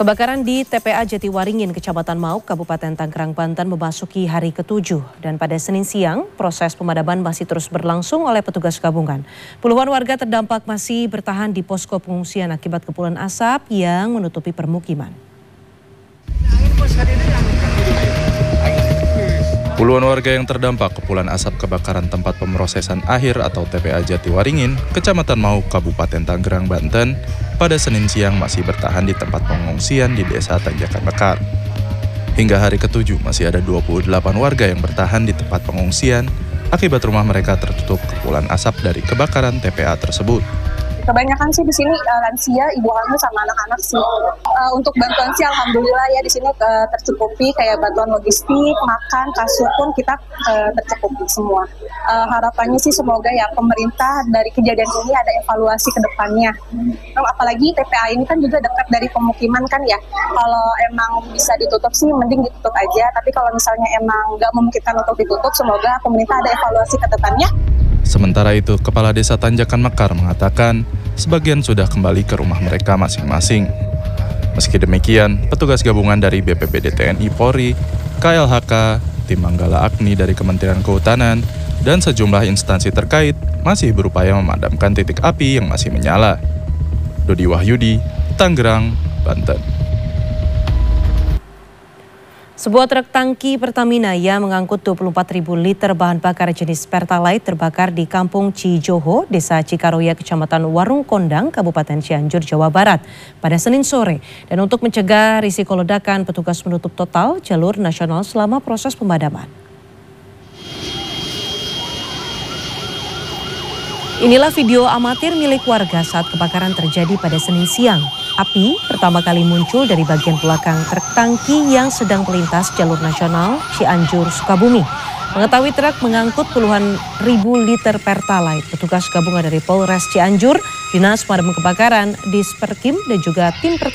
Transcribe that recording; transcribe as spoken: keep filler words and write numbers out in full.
Kebakaran di T P A Jatiwaringin, Kecamatan Mauk, Kabupaten Tangerang, Banten memasuki hari ketujuh. Dan pada Senin siang, proses pemadaman masih terus berlangsung oleh petugas gabungan. Puluhan warga terdampak masih bertahan di posko pengungsian akibat kepulan asap yang menutupi permukiman. Puluhan warga yang terdampak kepulan asap kebakaran tempat pemrosesan akhir atau T P A Jatiwaringin, Kecamatan Mauk, Kabupaten Tangerang, Banten, pada Senin siang masih bertahan di tempat pengungsian di Desa Tanjakan Mekar. Hingga hari ketujuh masih ada dua puluh delapan warga yang bertahan di tempat pengungsian akibat rumah mereka tertutup kepulan asap dari kebakaran T P A tersebut. Kebanyakan sih di sini uh, lansia, ibu hamil sama anak-anak sih. Uh, untuk bantuan sih alhamdulillah ya di sini uh, tercukupi, kayak bantuan logistik, makan, kasur pun kita uh, tercukupi semua. Uh, harapannya sih semoga ya pemerintah dari kejadian ini ada evaluasi ke depannya. Nah, apalagi T P A ini kan juga dekat dari pemukiman kan ya. Kalau emang bisa ditutup sih mending ditutup aja. Tapi kalau misalnya emang nggak memungkinkan untuk ditutup, semoga pemerintah ada evaluasi ke depannya. Sementara itu, Kepala Desa Tanjakan Mekar mengatakan sebagian sudah kembali ke rumah mereka masing-masing. Meski demikian, petugas gabungan dari B P B D T N I Polri, K L H K, Tim Manggala Agni dari Kementerian Kehutanan, dan sejumlah instansi terkait masih berupaya memadamkan titik api yang masih menyala. Dodi Wahyudi, Tangerang, Banten. Sebuah truk tangki Pertamina yang mengangkut dua puluh empat ribu liter bahan bakar jenis Pertalite terbakar di Kampung Cijoho, Desa Cikaroya, Kecamatan Warung Kondang, Kabupaten Cianjur, Jawa Barat pada Senin sore. Dan untuk mencegah risiko ledakan, petugas menutup total jalur nasional selama proses pemadaman. Inilah video amatir milik warga saat kebakaran terjadi pada Senin siang. Api pertama kali muncul dari bagian belakang truk tangki yang sedang melintas jalur nasional Cianjur, Sukabumi. Mengetahui truk mengangkut puluhan ribu liter Pertalite, petugas gabungan dari Polres Cianjur, Dinas Pemadam Kebakaran, Disperkim, dan juga tim pertama